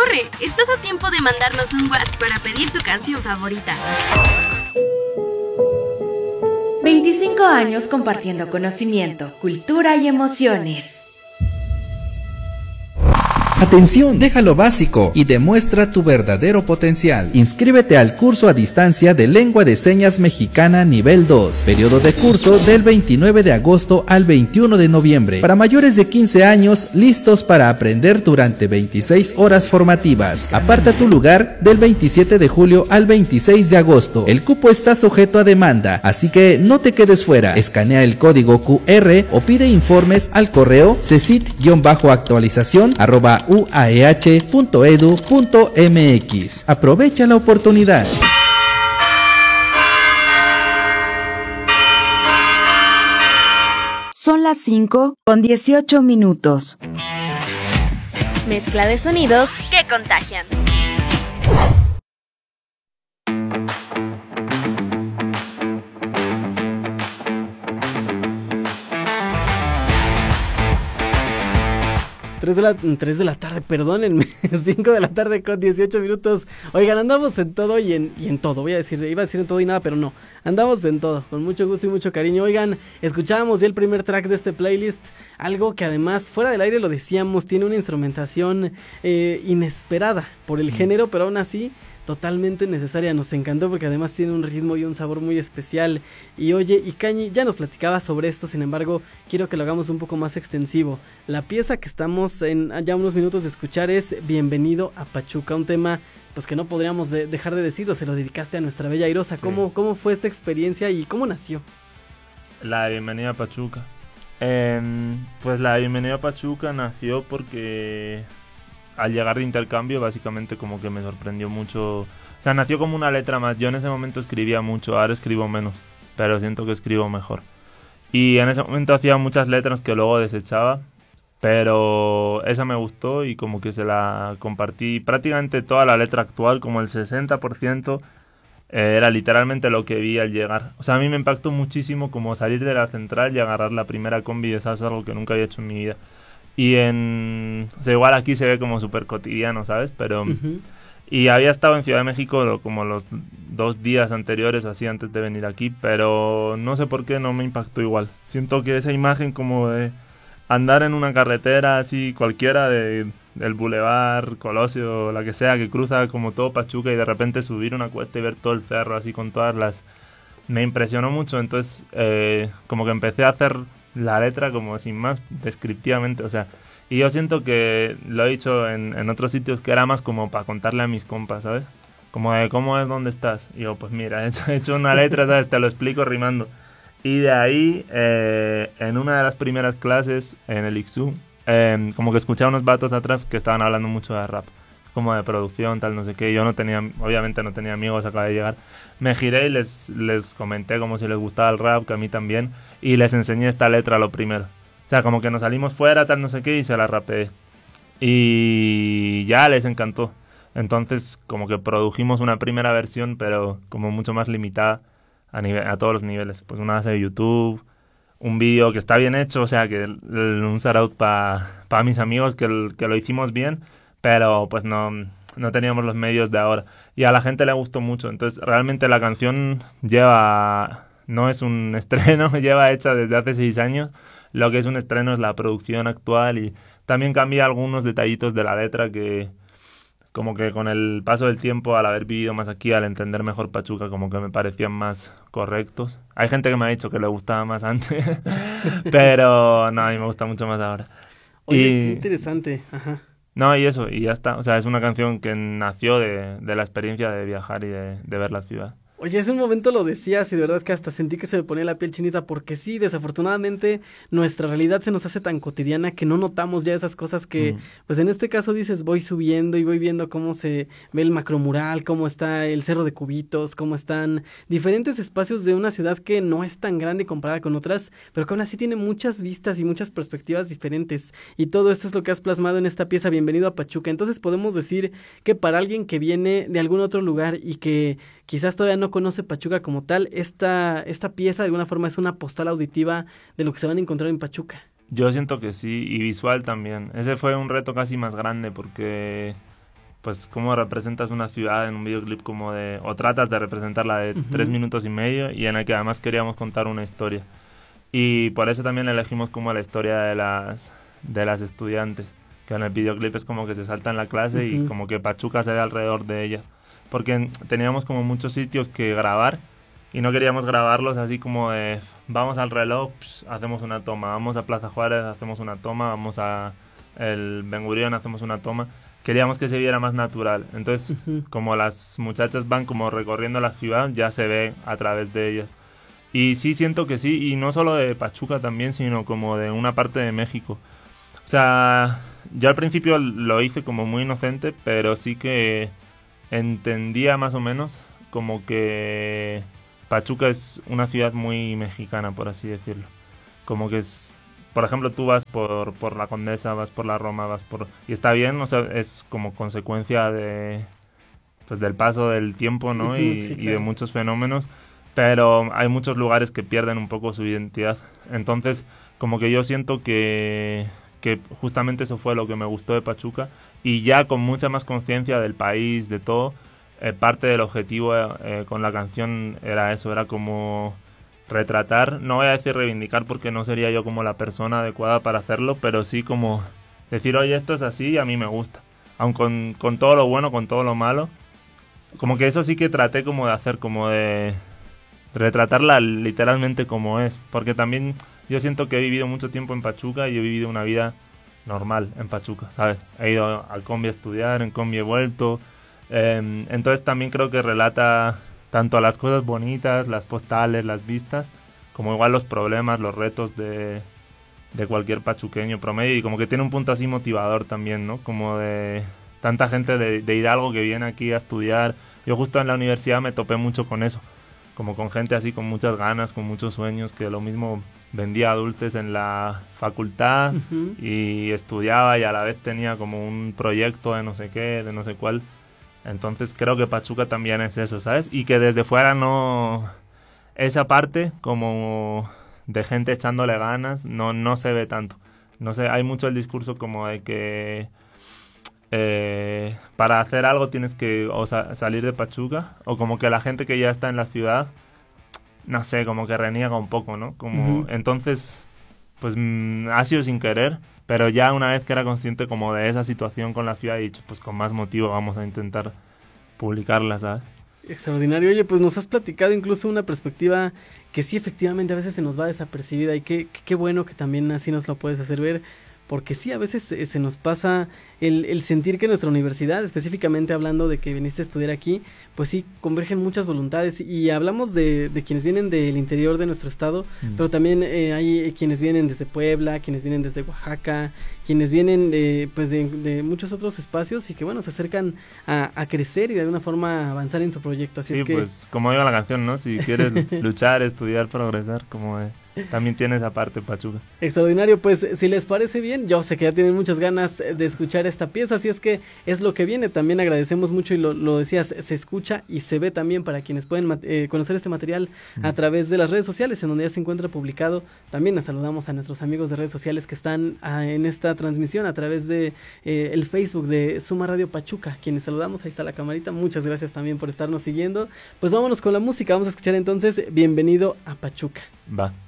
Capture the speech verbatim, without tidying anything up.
¡Corre! Estás a tiempo de mandarnos un WhatsApp para pedir tu canción favorita. veinticinco años compartiendo conocimiento, cultura y emociones. Atención, deja lo básico y demuestra tu verdadero potencial. Inscríbete al curso a distancia de Lengua de Señas Mexicana Nivel dos. Periodo de curso del veintinueve de agosto al veintiuno de noviembre. Para mayores de quince años, listos para aprender durante veintiséis horas formativas. Aparta tu lugar del veintisiete de julio al veintiséis de agosto. El cupo está sujeto a demanda, así que no te quedes fuera. Escanea el código cu erre o pide informes al correo cesit-actualización arroba u a e hache punto e d u punto m x. Aprovecha la oportunidad. Son las cinco con dieciocho minutos. Mezcla de sonidos que contagian. tres de la, tres de la tarde, perdónenme, cinco de la tarde con dieciocho minutos. Oigan, andamos en todo y en, y en todo, voy a decir, iba a decir en todo y nada, pero no, andamos en todo, con mucho gusto y mucho cariño. Oigan, escuchábamos ya el primer track de este playlist, algo que además, fuera del aire lo decíamos, tiene una instrumentación eh, inesperada por el género, pero aún así totalmente necesaria. Nos encantó porque además tiene un ritmo y un sabor muy especial. Y oye, y Cañi ya nos platicaba sobre esto, sin embargo quiero que lo hagamos un poco más extensivo. La pieza que estamos en ya unos minutos de escuchar es Bienvenido a Pachuca, un tema pues que no podríamos de, dejar de decirlo. Se lo dedicaste a nuestra bella Airosa. Sí. ¿Cómo, ¿Cómo fue esta experiencia y cómo nació? La de Bienvenido a Pachuca, eh, pues la de Bienvenido a Pachuca nació porque al llegar de intercambio básicamente como que me sorprendió mucho. O sea, nació como una letra más. Yo en ese momento escribía mucho, ahora escribo menos, pero siento que escribo mejor. Y en ese momento hacía muchas letras que luego desechaba, pero esa me gustó y como que se la compartí. Prácticamente toda la letra actual, como el sesenta por ciento, eh, era literalmente lo que vi al llegar. O sea, a mí me impactó muchísimo como salir de la central y agarrar la primera combi. Eso es algo que nunca había hecho en mi vida. Y en... O sea, igual aquí se ve como súper cotidiano, ¿sabes? Pero... Uh-huh. Y había estado en Ciudad de México como los dos días anteriores o así antes de venir aquí, pero no sé por qué no me impactó igual. Siento que esa imagen como de andar en una carretera así cualquiera de, del Boulevard Colosio o la que sea, que cruza como todo Pachuca y de repente subir una cuesta y ver todo el cerro así con todas las... Me impresionó mucho, entonces eh, como que empecé a hacer la letra como sin más descriptivamente, o sea, y yo siento que lo he dicho en, en otros sitios que era más como para contarle a mis compas, ¿sabes? Como de cómo es, dónde estás, y yo pues mira, he hecho, he hecho una letra, ¿sabes? Te lo explico rimando, y de ahí eh, en una de las primeras clases en el I C S U, eh, como que escuché a unos vatos atrás que estaban hablando mucho de rap, como de producción, tal, no sé qué. Yo no tenía, obviamente no tenía amigos, acaba de llegar. Me giré y les, les comenté como si les gustaba el rap, que a mí también, y les enseñé esta letra lo primero. O sea, como que nos salimos fuera, tal, no sé qué, y se la rapeé. Y ya les encantó. Entonces, como que produjimos una primera versión, pero como mucho más limitada a, nivel, a todos los niveles. Pues una base de YouTube, un vídeo que está bien hecho, o sea, que el, el, un shout out para pa mis amigos que, el, que lo hicimos bien, pero pues no, no teníamos los medios de ahora. Y a la gente le gustó mucho. Entonces, realmente la canción lleva... No es un estreno, lleva hecha desde hace seis años. Lo que es un estreno es la producción actual y también cambia algunos detallitos de la letra que como que con el paso del tiempo, al haber vivido más aquí, al entender mejor Pachuca, como que me parecían más correctos. Hay gente que me ha dicho que le gustaba más antes, pero no, a mí me gusta mucho más ahora. Oye, y, qué interesante. Ajá. No, y eso, y ya está. O sea, es una canción que nació de, de la experiencia de viajar y de, de ver la ciudad. Oye, hace un momento lo decías y de verdad que hasta sentí que se me ponía la piel chinita porque sí, desafortunadamente nuestra realidad se nos hace tan cotidiana que no notamos ya esas cosas que, mm. pues en este caso dices, voy subiendo y voy viendo cómo se ve el macromural, cómo está el Cerro de Cubitos, cómo están diferentes espacios de una ciudad que no es tan grande comparada con otras, pero que aún así tiene muchas vistas y muchas perspectivas diferentes. Y todo esto es lo que has plasmado en esta pieza, Bienvenido a Pachuca. Entonces podemos decir que para alguien que viene de algún otro lugar y que quizás todavía no conoce Pachuca como tal, esta, esta pieza de alguna forma es una postal auditiva de lo que se van a encontrar en Pachuca. Yo siento que sí, y visual también. Ese fue un reto casi más grande porque pues cómo representas una ciudad en un videoclip como de, o tratas de representarla de uh-huh. tres minutos y medio, y en el que además queríamos contar una historia. Y por eso también elegimos como la historia de las, de las estudiantes, que en el videoclip es como que se saltan la clase uh-huh. y como que Pachuca se ve alrededor de ellas. Porque teníamos como muchos sitios que grabar, y no queríamos grabarlos así como de, vamos al reloj, psh, hacemos una toma, vamos a Plaza Juárez, hacemos una toma, vamos a el Ben Gurión, hacemos una toma. Queríamos que se viera más natural. Entonces, uh-huh. como las muchachas van como recorriendo la ciudad, ya se ve a través de ellas. Y sí siento que sí, y no solo de Pachuca también, sino como de una parte de México. O sea, yo al principio lo hice como muy inocente, pero sí que entendía más o menos como que Pachuca es una ciudad muy mexicana, por así decirlo. Como que es, por ejemplo, tú vas por, por la Condesa, vas por la Roma, vas por... Y está bien, o sea, es como consecuencia de, pues, del paso del tiempo, ¿no? Uh-huh, y, sí, claro. y de muchos fenómenos, pero hay muchos lugares que pierden un poco su identidad. Entonces, como que yo siento que, que justamente eso fue lo que me gustó de Pachuca, y ya con mucha más conciencia del país, de todo, eh, parte del objetivo eh, con la canción era eso, era como retratar, no voy a decir reivindicar porque no sería yo como la persona adecuada para hacerlo, pero sí como decir, oye, esto es así y a mí me gusta, aun con, con todo lo bueno, con todo lo malo, como que eso sí que traté como de hacer, como de retratarla literalmente como es, porque también yo siento que he vivido mucho tiempo en Pachuca y he vivido una vida normal en Pachuca, ¿sabes? He ido al Combi a estudiar, en Combi he vuelto, eh, entonces también creo que relata tanto las cosas bonitas, las postales, las vistas, como igual los problemas, los retos de, de cualquier pachuqueño promedio, y como que tiene un punto así motivador también, ¿no? Como de tanta gente de, de Hidalgo que viene aquí a estudiar. Yo justo en la universidad me topé mucho con eso, como con gente así con muchas ganas, con muchos sueños, que lo mismo vendía dulces en la facultad uh-huh. y estudiaba y a la vez tenía como un proyecto de no sé qué, de no sé cuál. Entonces creo que Pachuca también es eso, ¿sabes? Y que desde fuera no... Esa parte como de gente echándole ganas no, no se ve tanto. No sé, hay mucho el discurso como de que eh, para hacer algo tienes que o sa- salir de Pachuca, o como que la gente que ya está en la ciudad, no sé, como que reniega un poco, ¿no? Como uh-huh. Entonces, pues mm, ha sido sin querer, pero ya una vez que era consciente como de esa situación con la ciudad, he dicho, pues con más motivo vamos a intentar publicarla, ¿sabes? Extraordinario. Oye, pues nos has platicado incluso una perspectiva que sí, efectivamente, a veces se nos va desapercibida, y qué, qué bueno que también así nos lo puedes hacer ver, porque sí, a veces se, se nos pasa el, el sentir que nuestra universidad, específicamente hablando de que viniste a estudiar aquí, pues sí, convergen muchas voluntades, y hablamos de, de quienes vienen del interior de nuestro estado, mm. pero también eh, hay quienes vienen desde Puebla, quienes vienen desde Oaxaca, quienes vienen de, pues de, de muchos otros espacios, y que bueno, se acercan a, a crecer y de alguna forma avanzar en su proyecto. Así sí, es que... pues como digo la canción, ¿no? Si quieres luchar, estudiar, progresar, como de... También tiene esa parte Pachuca. Extraordinario, pues si les parece bien, yo sé que ya tienen muchas ganas de escuchar esta pieza, así es que es lo que viene. También agradecemos mucho, y lo, lo decías, se escucha y se ve también para quienes pueden eh, conocer este material mm. a través de las redes sociales, en donde ya se encuentra publicado. También nos saludamos a nuestros amigos de redes sociales que están ah, en esta transmisión a través de eh, el Facebook de Suma Radio Pachuca, quienes saludamos. Ahí está la camarita, muchas gracias también por estarnos siguiendo. Pues vámonos con la música, vamos a escuchar entonces Bienvenido a Pachuca. Va.